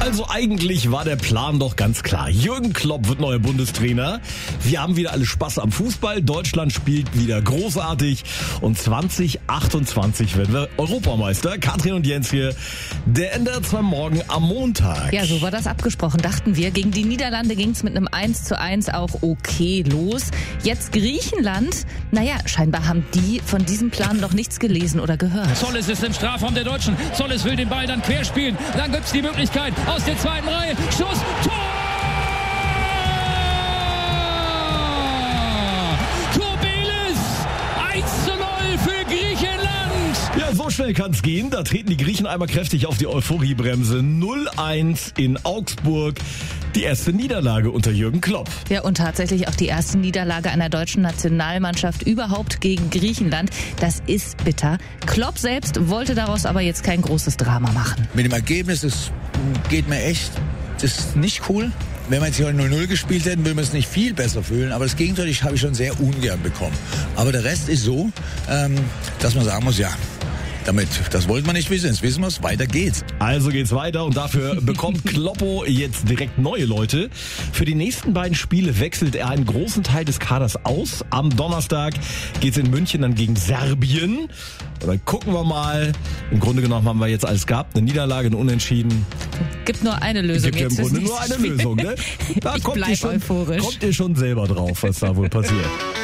Also eigentlich war der Plan doch ganz klar. Jürgen Klopp wird neuer Bundestrainer. Wir haben wieder alle Spaß am Fußball. Deutschland spielt wieder großartig. Und 2028 werden wir Europameister. Katrin und Jens hier. Der ändert zwar morgen am Montag. Ja, so war das abgesprochen, dachten wir. Gegen die Niederlande ging es mit einem 1:1 auch okay los. Jetzt Griechenland. Naja, scheinbar haben die von diesem Plan noch nichts gelesen oder gehört. Zolles ist im Strafraum der Deutschen. Zolles will den Ball dann querspielen. Dann gibt's die Möglichkeit aus der zweiten Reihe. Schuss, Tor! Kobelis, 1:0 für Griechenland. Ja, so schnell kann's gehen. Da treten die Griechen einmal kräftig auf die Euphoriebremse. 0:1 in Augsburg. Die erste Niederlage unter Jürgen Klopp. Ja, und tatsächlich auch die erste Niederlage einer deutschen Nationalmannschaft überhaupt gegen Griechenland. Das ist bitter. Klopp selbst wollte daraus aber jetzt kein großes Drama machen. Mit dem Ergebnis, das geht mir echt, das ist nicht cool. Wenn wir jetzt hier 0:0 gespielt hätten, würden wir es nicht viel besser fühlen. Aber das Gegenteil habe ich schon sehr ungern bekommen. Aber der Rest ist so, dass man sagen muss, ja, das wollten wir nicht wissen, jetzt wissen wir es, weiter geht's. Also geht's weiter und dafür bekommt Kloppo jetzt direkt neue Leute. Für die nächsten beiden Spiele wechselt er einen großen Teil des Kaders aus. Am Donnerstag geht's in München dann gegen Serbien. Und dann gucken wir mal. Im Grunde genommen haben wir jetzt alles gehabt. Eine Niederlage, ein Unentschieden. Gibt nur eine Lösung. Gibt ja im Grunde nur eine Lösung, ne? Da ich bleib euphorisch. Kommt ihr schon selber drauf, was da wohl passiert.